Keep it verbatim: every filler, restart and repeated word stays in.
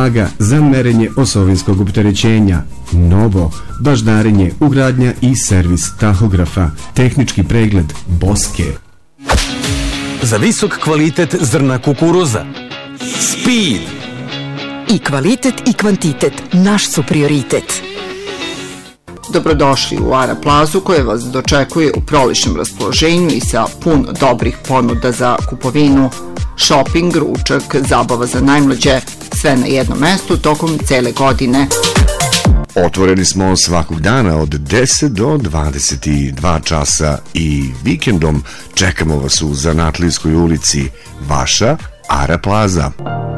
vaga za merenje osovinskog opterećenja, novo, baždarenje, ugradnja i servis tahografa, tehnički pregled Boske. Za visok kvalitet zrna kukuruza. Speed. I kvalitet i kvantitet naš su prioritet. Dobrodošli u Ara Plazu koja vas dočekuje u proličnom raspoloženju i sa pun dobrih ponuda za kupovinu, šoping, ručak, zabava za najmlađe, sve na jednom mestu tokom cele godine. Otvoreni smo svakog dana od deset do dvadeset dva časa i vikendom čekamo vas u Zanatlijskoj ulici, vaša Ara Plaza.